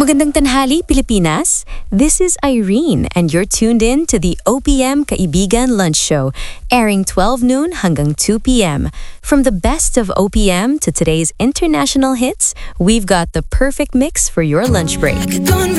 Magandang tanghali, Pilipinas. This is Irene, and you're tuned in to the OPM Kaibigan Lunch Show, airing 12 noon hanggang 2 p.m. From the best of OPM to today's international hits, we've got the perfect mix for your lunch break.